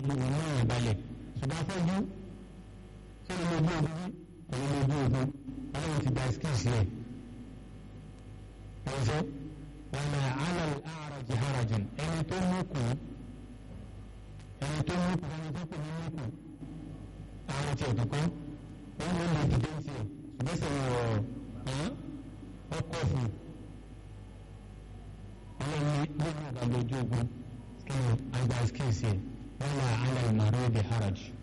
ìwọ̀n náà balẹ̀ ṣùgbọ́n afọ́jú ṣé ló lójú ogun kò ló lójú ogun ọlọ́run ti gba skills rẹ̀ ẹ̀ṣẹ́ wọn náà alẹ́ àràjì harajin ẹni tó mú kù ẹni tó pè ní mú kù àwọn tí ọ̀dùn kan wọ́n ló lè dìde sí ẹ̀ ṣùgbọ́n sẹ́yìn ọkọ̀ fún ọlọ́run ní ìgbà lójú ogun kí ni àgbà skills rẹ̀ wọn náà alẹ́ ìmọ̀ràn ìdí harajì.